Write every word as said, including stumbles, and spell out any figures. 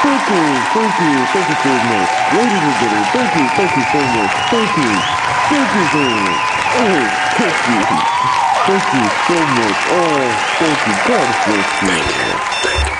Thank you, thank you, thank you so much. Ladies and gentlemen, thank you, thank you so much. Thank you, thank you so much. Oh, thank you. Thank you so much. Oh, thank you. God bless you. Thank you. Thank you.